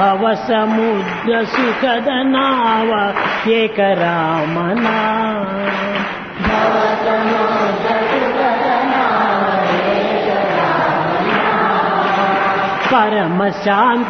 భవ సముద్ర సుఖద నావ ఏక రామనా పరమ శాంతి